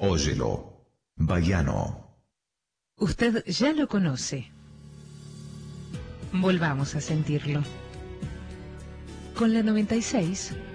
Óyelo. Baiano. Usted ya lo conoce. Volvamos a sentirlo. Con la 96.